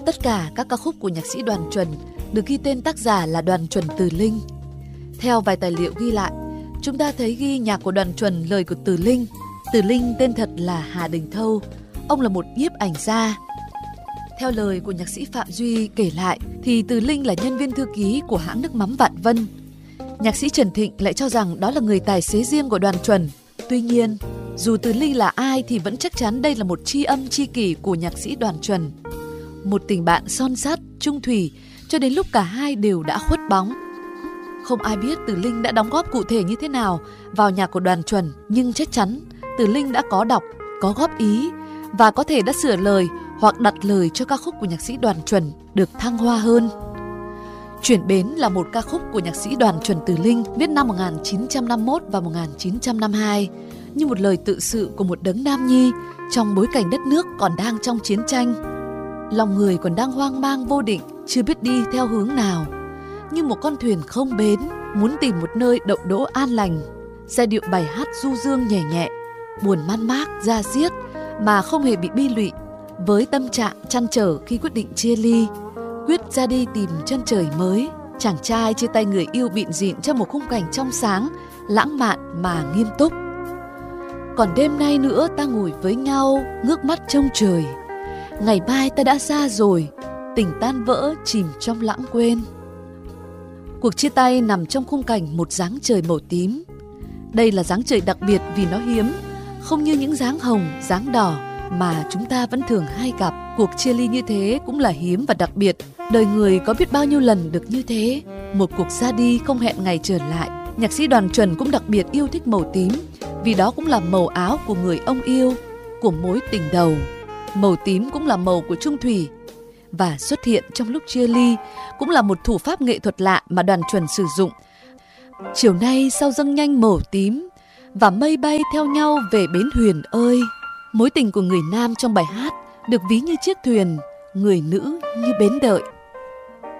Tất cả các ca khúc của nhạc sĩ Đoàn Chuẩn được ghi tên tác giả là Đoàn Chuẩn Từ Linh. Theo vài tài liệu ghi lại, chúng ta thấy ghi nhạc của Đoàn Chuẩn lời của Từ Linh. Từ Linh tên thật là Hà Đình Thâu, ông là một nhiếp ảnh gia. Theo lời của nhạc sĩ Phạm Duy kể lại thì Từ Linh là nhân viên thư ký của hãng nước mắm Vạn Vân. Nhạc sĩ Trần Thịnh lại cho rằng đó là người tài xế riêng của Đoàn Chuẩn. Tuy nhiên, dù Từ Linh là ai thì vẫn chắc chắn đây là một tri âm tri kỷ của nhạc sĩ Đoàn Chuẩn. Một tình bạn son sắt, chung thủy cho đến lúc cả hai đều đã khuất bóng. Không ai biết Từ Linh đã đóng góp cụ thể như thế nào vào nhạc của Đoàn Chuẩn, nhưng chắc chắn Từ Linh đã có đọc, có góp ý và có thể đã sửa lời hoặc đặt lời cho ca khúc của nhạc sĩ Đoàn Chuẩn được thăng hoa hơn. Chuyển Bến là một ca khúc của nhạc sĩ Đoàn Chuẩn Từ Linh viết năm 1951 và 1952 như một lời tự sự của một đấng nam nhi trong bối cảnh đất nước còn đang trong chiến tranh. Lòng người còn đang hoang mang vô định, chưa biết đi theo hướng nào. Như một con thuyền không bến, muốn tìm một nơi đậu đỗ an lành. Giai điệu bài hát du dương nhẹ nhẹ, buồn man mác, da diết mà không hề bị bi lụy. Với tâm trạng trăn trở khi quyết định chia ly, quyết ra đi tìm chân trời mới, chàng trai chia tay người yêu bịn dịn trong một khung cảnh trong sáng, lãng mạn mà nghiêm túc. Còn đêm nay nữa ta ngồi với nhau, ngước mắt trông trời. Ngày mai ta đã xa rồi, tình tan vỡ chìm trong lãng quên. Cuộc chia tay nằm trong khung cảnh một dáng trời màu tím. Đây là dáng trời đặc biệt vì nó hiếm, không như những dáng hồng, dáng đỏ mà chúng ta vẫn thường hay gặp. Cuộc chia ly như thế cũng là hiếm và đặc biệt. Đời người có biết bao nhiêu lần được như thế. Một cuộc ra đi không hẹn ngày trở lại. Nhạc sĩ Đoàn Chuẩn cũng đặc biệt yêu thích màu tím, vì đó cũng là màu áo của người ông yêu, của mối tình đầu. Màu tím cũng là màu của chung thủy. Và xuất hiện trong lúc chia ly cũng là một thủ pháp nghệ thuật lạ mà Đoàn Chuẩn sử dụng. Chiều nay sao dâng nhanh màu tím, và mây bay theo nhau về bến Huyền ơi. Mối tình của người nam trong bài hát được ví như chiếc thuyền, người nữ như bến đợi.